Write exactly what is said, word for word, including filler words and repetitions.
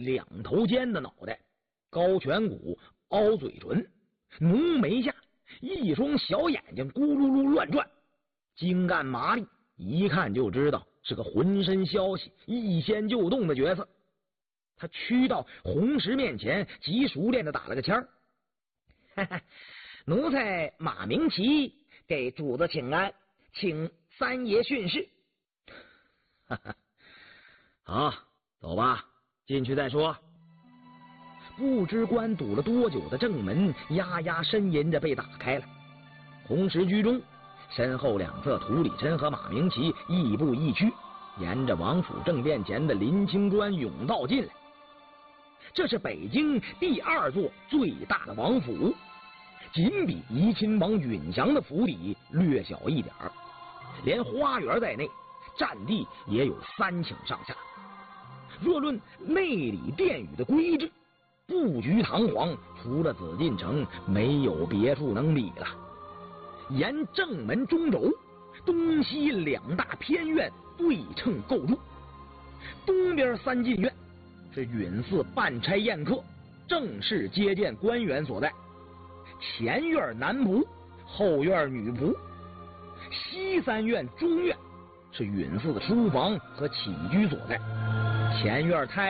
两头尖的脑袋，高颧骨，凹嘴唇，浓眉下，一双小眼睛咕噜噜乱转，精干麻利，一看就知道是个浑身消息一掀就动的角色。他趋到红石面前，极熟练的打了个签儿：“哈哈，奴才马明奇给主子请安，请三爷训示。”哈哈，好，走吧，进去再说。不知关堵了多久的正门呀呀呻吟着被打开了，红石居中，身后两侧涂里琛和马明奇亦步亦趋，沿着王府正殿前的临清砖甬道进来。这是北京第二座最大的王府，仅比怡亲王允祥的府邸略小一点儿，连花园在内，占地也有三顷上下。若论内里殿宇的规制，布局堂皇，除了紫禁城，没有别处能比了。沿正门中轴，东西两大偏院对称构筑。东边三进院是允祀办差宴客、正式接见官员所在，前院男仆，后院女仆。西三院中院是允祀的书房和起居所在，前院太